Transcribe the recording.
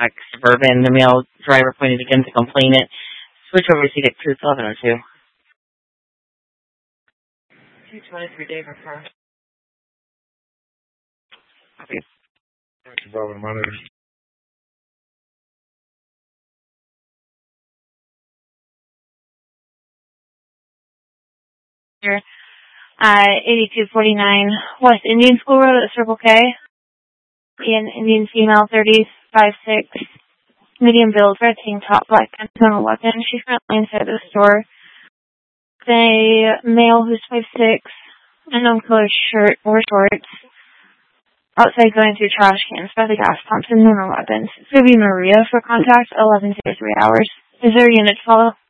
Suburban. The male driver pointed against the complainant. Switch over to get 21102. 223 David first. Copy. Suburban monitor. Here. 8249 West Indian School Road at Circle K. An Indian female, 35'6", medium build, red tank top, black pants, and a weapon. She's currently inside the store. A male who's 5'6", unknown color shirt or shorts. Outside going through trash cans by the gas pumps and no weapons. It's going to be Maria for contact, 11:03 hours. Is there a unit to follow?